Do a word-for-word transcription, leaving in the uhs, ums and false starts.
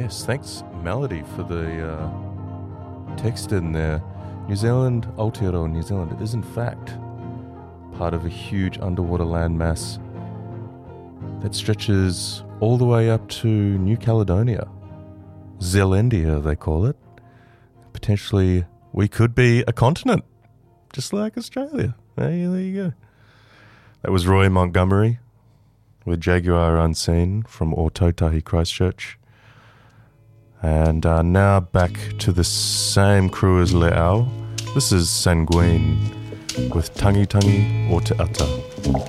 Yes, thanks, Melody, for the uh, text in there. New Zealand, Aotearoa New Zealand, is in fact part of a huge underwater landmass that stretches all the way up to New Caledonia. Zealandia, they call it. Potentially, we could be a continent, just like Australia. Hey, there you go. That was Roy Montgomery with Jaguar Unseen from Ōtautahi Christchurch. And uh, now back to the same crew as Le'au. This is Sanguine with Tangi Tangi o Te Ata.